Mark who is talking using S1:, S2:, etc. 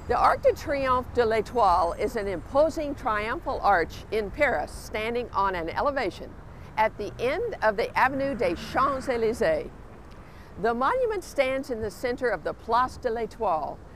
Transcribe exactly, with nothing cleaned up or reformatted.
S1: The Arc de Triomphe de l'Étoile is an imposing triumphal arch in Paris, standing on an elevation at the end of the Avenue des Champs-Élysées. The monument stands in the center of the Place de l'Étoile,